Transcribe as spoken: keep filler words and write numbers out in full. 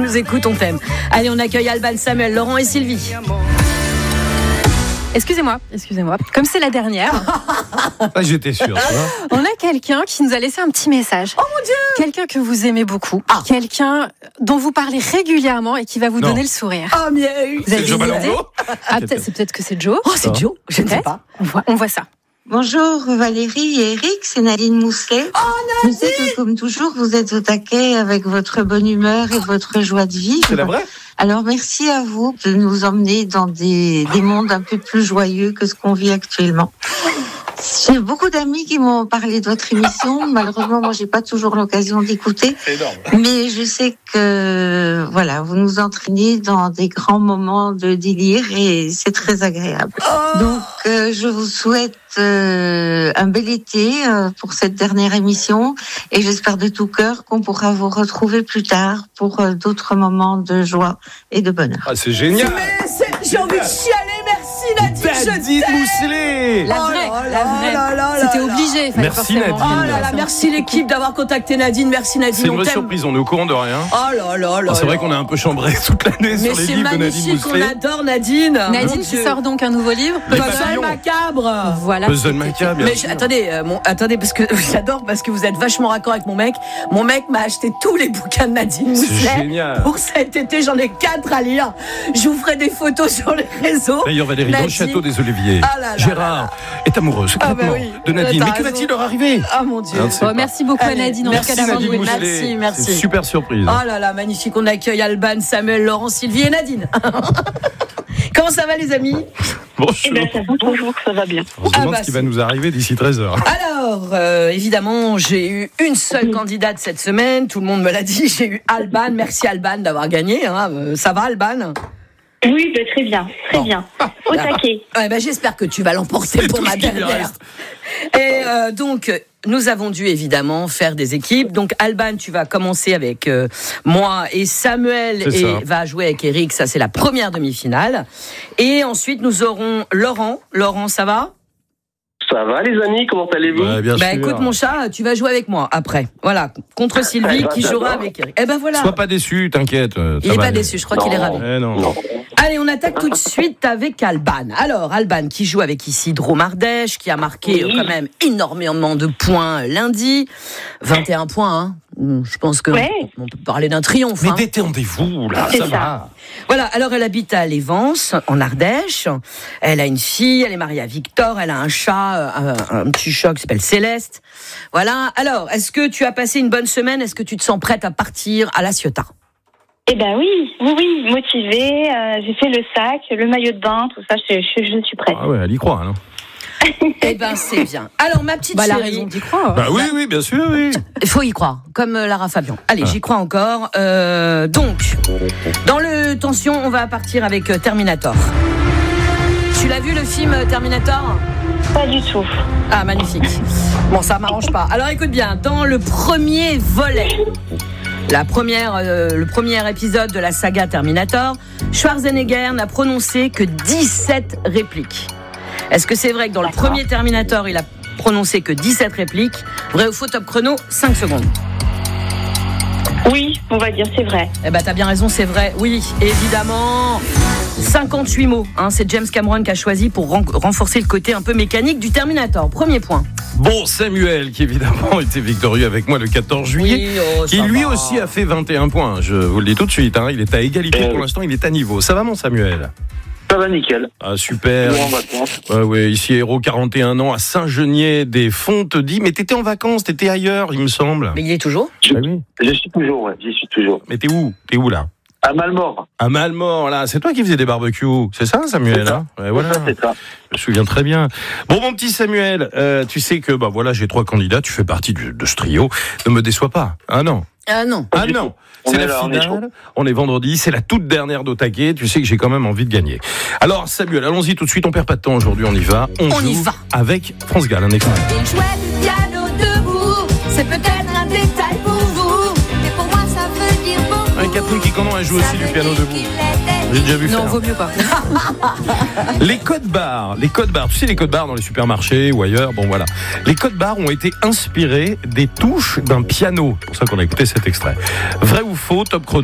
nous écoutes, on t'aime. Allez, on accueille Alban, Samuel, Laurent et Sylvie. Excusez-moi, excusez-moi. Comme c'est la dernière, ah, j'étais sûr. On a quelqu'un qui nous a laissé un petit message. Oh mon Dieu! Quelqu'un que vous aimez beaucoup. Ah. Quelqu'un dont vous parlez régulièrement et qui va vous Non. donner le sourire. Oh, mais... Vous C'est avez Joe des idées? Malongo? Ah, peut-être, c'est peut-être que c'est Joe. Oh, c'est Joe? Je ne sais Peut-être. pas. On voit, on voit ça. Bonjour Valérie et Eric, c'est Nadine Mousselet. Oh, Je sais que comme toujours, vous êtes au taquet avec votre bonne humeur et votre joie de vivre. C'est la vraie? Alors merci à vous de nous emmener dans des, des mondes un peu plus joyeux que ce qu'on vit actuellement. J'ai beaucoup d'amis qui m'ont parlé de votre émission. Malheureusement, moi, j'ai pas toujours l'occasion d'écouter. C'est énorme. Mais je sais que, voilà, vous nous entraînez dans des grands moments de délire et c'est très agréable. Oh. Donc, euh, je vous souhaite euh, un bel été euh, pour cette dernière émission et j'espère de tout cœur qu'on pourra vous retrouver plus tard pour euh, d'autres moments de joie et de bonheur. Ah, c'est génial. Mais c'est... j'ai envie de chialer, merci Nadine, je Nadine t'aime. Mousselet. La Oh vraie, là la là vraie. là là C'était là. obligé. il fallait Merci, forcément. Nadine. Oh là là, merci l'équipe d'avoir contacté Nadine, merci Nadine, C'est une on vraie t'aime. surprise, on est au courant de rien. Oh là là là. Ah, c'est vrai là. qu'on a un peu chambré toute l'année Mais sur les c'est livres de Nadine magnifique, on Mousselet. adore Nadine. Nadine Mon qui Dieu. sort donc un nouveau livre. Les Puzzle papillons. macabre. Voilà. Puzzle macabre, bien Mais sûr. je- attendez, euh, mon, attendez, parce que j'adore, parce que vous êtes vachement raccord avec mon mec. Mon mec m'a acheté tous les bouquins de Nadine C'est Mousselet. génial. Pour cet été, j'en ai quatre à lire. Je vous ferai des photos sur les réseaux. D'ailleurs, Valérie, dans le Nadine. château des Oliviers, Ah là là Gérard est amoureux secrètement Ah bah oui. de Nadine. Euh, Mais t'as que raison. va-t-il leur arriver? Ah mon Dieu. Ah, c'est Oh, pas- merci beaucoup Allez, à Nadine. En merci tout cas, d'avoir Nadine joué. Mousselet. Merci, merci. C'est une super surprise. Oh là là, magnifique. On accueille Alban, Samuel, Laurent, Sylvie et Nadine. Comment ça va les amis? Bonjour. Eh ben, ça vous toujours que ça va bien. On se Ah demande bah, ce qui c'est- va nous arriver d'ici treize heures. Alors, euh, évidemment, j'ai eu une seule candidate cette semaine. Tout le monde me l'a dit. J'ai eu Alban. Merci Alban d'avoir gagné. Hein. Euh, Ça va Alban? Oui, ben, très bien, très Bon. bien. Au D'accord. taquet. Ouais, ben, j'espère que tu vas l'emporter C'est pour tout ma ce qui lui dernière. reste. Et euh, donc, nous avons dû évidemment faire des équipes. Donc, Alban, tu vas commencer avec euh, moi et Samuel C'est et ça. va jouer avec Eric. Ça, c'est la première demi-finale. Et ensuite, nous aurons Laurent. Laurent, ça va? Ça va les amis, comment allez-vous? Ouais, bien Bah sûr. écoute mon chat, tu vas jouer avec moi après. Voilà, contre Sylvie Eh ben, qui jouera d'accord. avec Eric. Eh ben voilà. Sois pas déçu, t'inquiète. euh, Il ça est va pas aller. déçu, je crois qu'il est Non. ravi. Eh non. Non. Allez, on attaque tout de suite avec Alban. Alors, Alban qui joue avec ici Drôme Ardèche, qui a marqué Oui. euh, quand même énormément de points lundi. vingt et un points, hein. Je pense que Ouais. on peut parler d'un triomphe. Mais hein. détendez-vous, là, C'est ça, ça. va. Voilà, alors elle habite à Lévence, en Ardèche. Elle a une fille, elle est mariée à Victor, elle a un chat, euh, un, un petit chat qui s'appelle Céleste. Voilà, alors, est-ce que tu as passé une bonne semaine? Est-ce que tu te sens prête à partir à La Ciotat? Eh ben oui, oui, oui, motivée. euh, j'ai fait le sac, le maillot de bain, tout ça. Je, je, je suis prête. Ah ouais, elle y croit, non? Eh ben, c'est bien. Alors, ma petite Bah, la chérie, raison d'y croire. Bah oui, oui, bien sûr, oui. il faut y croire, comme euh, Lara Fabian. Allez, Ah. j'y crois encore. Euh, donc, dans le tension, on va partir avec euh, Terminator. Tu l'as vu le film euh, Terminator? Pas du tout. Ah, magnifique. Bon, ça m'arrange pas. Alors, écoute bien, dans le premier volet, la première, euh, le premier épisode de la saga Terminator, Schwarzenegger n'a prononcé que dix-sept répliques. Est-ce que c'est vrai que dans le premier Terminator, il a prononcé que dix-sept répliques? Vrai ou faux, top chrono, cinq secondes. Oui, on va dire, c'est vrai. Eh ben, t'as bien raison, c'est vrai. Oui, évidemment. cinquante-huit mots, hein, c'est James Cameron qui a choisi pour ren- renforcer le côté un peu mécanique du Terminator. Premier point. Bon, Samuel, qui évidemment était victorieux avec moi le quatorze juillet, oh, qui ça lui va. aussi a fait vingt et un points. Je vous le dis tout de suite, hein, il est à égalité Euh. pour l'instant, il est à niveau. Ça va, mon Samuel? Ça va nickel. Ah, super. Toujours en vacances. Ouais, ouais, ici, Héros, quarante et un ans, à Saint-Genier des Fontes-dit. Mais t'étais en vacances, t'étais ailleurs, il me semble. Mais il est toujours? Je, Ah oui. je suis toujours, ouais, j'y suis toujours. Mais t'es où? T'es où, là? À Malmort. À Malmort, là. C'est toi qui faisais des barbecues. C'est ça, Samuel? C'est ça. Hein ouais, voilà. Ça, c'est ça. Je me souviens très bien. Bon, mon petit Samuel, euh, tu sais que, bah voilà, j'ai trois candidats, tu fais partie du- de ce trio. Ne me déçois pas. Ah non. Ah non. Ah du non. tout. On C'est est la là, on est finale. On est vendredi. C'est la toute dernière d'Otaquet. Tu sais que j'ai quand même envie de gagner. Alors, Samuel, allons-y tout de suite. On perd pas de temps aujourd'hui. On y va. On, On joue y va. avec France Gall. Un extrait. Il jouait du piano debout, c'est peut-être un détail pour vous, mais pour moi ça veut dire beaucoup. Ouais, Catherine Quicanon, elle joue Ça aussi du veut piano dire debout. qu'il était J'ai déjà vu Non, faire. vaut mieux pas. Les codes barres, les codes barres, tu sais les codes barres dans les supermarchés ou ailleurs, bon voilà. Les codes barres ont été inspirés des touches d'un piano. C'est pour ça qu'on a écouté cet extrait. Vrai ou faux, top chrono.